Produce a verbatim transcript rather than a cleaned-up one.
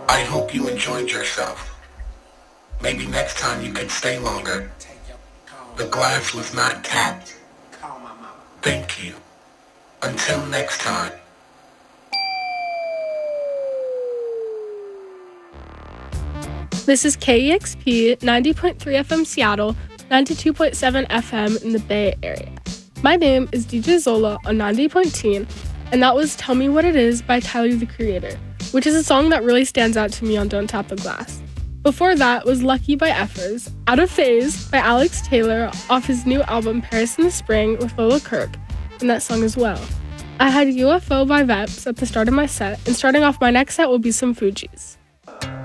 I hope you enjoyed yourself. Maybe next time you can stay longer. The glass was not tapped. Thank you. Until next time. This is K E X P ninety point three F M Seattle, ninety-two point seven F M in the Bay Area. My name is D J Zola on ninety point teen, and that was Tell Me What It Is by Tyler, the Creator, which is a song that really stands out to me on Don't Tap the Glass. Before that was Lucky by Effers, Out of Phase by Alex Taylor off his new album Paris in the Spring with Lola Kirk, and that song as well. I had U F O by Veps at the start of my set, and starting off my next set will be some Fugees.